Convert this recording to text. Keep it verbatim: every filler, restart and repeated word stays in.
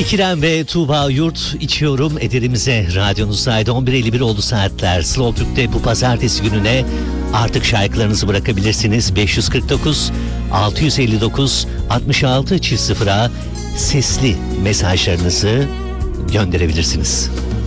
İkirem ve Tuğba Yurt içiyorum ederimize radyonuzdaydı. on bir elli bir oldu saatler. Slow Türk'te bu pazartesi gününe artık şarkılarınızı bırakabilirsiniz. beş yüz kırk dokuz altı yüz elli dokuz altmış altı çift sıfıra sesli mesajlarınızı gönderebilirsiniz.